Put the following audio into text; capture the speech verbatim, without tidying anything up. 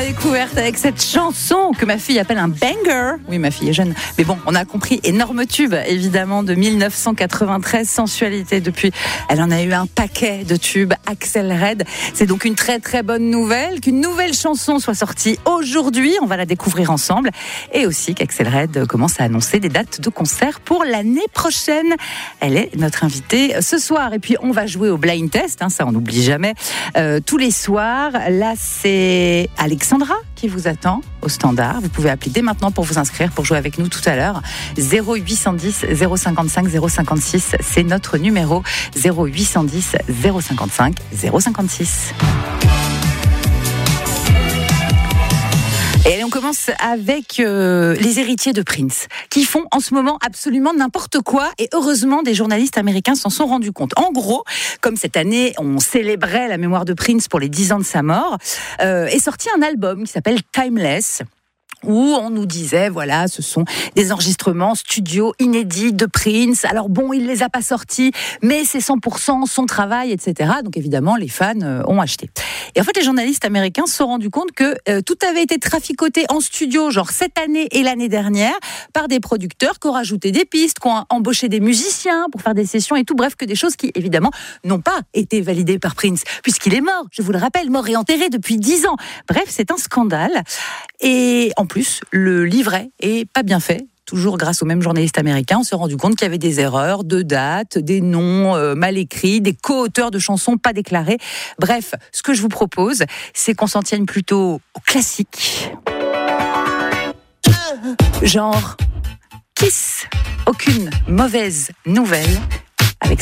découverte avec cette chanson que ma fille appelle un banger. Oui, ma fille est jeune. Mais bon, on a compris, énorme tube, évidemment, de dix-neuf cent quatre-vingt-treize, Sensualité. Depuis, elle en a eu un paquet de tubes. Axel Red. C'est donc une très très bonne nouvelle qu'une nouvelle chanson soit sortie aujourd'hui. On va la découvrir ensemble. Et aussi qu'Axel Red commence à annoncer des dates de concert pour l'année prochaine. Elle est notre invitée ce soir. Et puis, on va jouer au blind test. Hein, ça, on n'oublie jamais. Euh, tous les soirs. Là, c'est Alexandra qui vous attend au standard. Vous pouvez appeler dès maintenant pour vous inscrire, pour jouer avec nous tout à l'heure. zéro huit cent dix zéro cinquante-cinq zéro cinquante-six, c'est notre numéro. zéro huit cent dix zéro cinquante-cinq zéro cinquante-six. Et on commence avec euh, les héritiers de Prince, qui font en ce moment absolument n'importe quoi. Et heureusement, des journalistes américains s'en sont rendus compte. En gros, comme cette année, on célébrait la mémoire de Prince pour les dix ans de sa mort, euh, est sorti un album qui s'appelle Timeless, où on nous disait, voilà, ce sont des enregistrements studio inédits de Prince. Alors bon, il les a pas sortis, mais c'est cent pour cent son travail, et cetera. Donc évidemment, les fans euh, ont acheté. Et en fait, les journalistes américains se sont rendus compte que euh, tout avait été traficoté en studio, genre cette année et l'année dernière, par des producteurs qui ont rajouté des pistes, qui ont embauché des musiciens pour faire des sessions et tout. Bref, que des choses qui, évidemment, n'ont pas été validées par Prince, puisqu'il est mort, je vous le rappelle, mort et enterré depuis dix ans. Bref, c'est un scandale. Et en plus, le livret est pas bien fait. Toujours grâce aux mêmes journalistes américains, on s'est rendu compte qu'il y avait des erreurs de date, des noms euh, mal écrits, des co-auteurs de chansons pas déclarés. Bref, ce que je vous propose, c'est qu'on s'en tienne plutôt au classique. Genre Kiss. Aucune mauvaise nouvelle,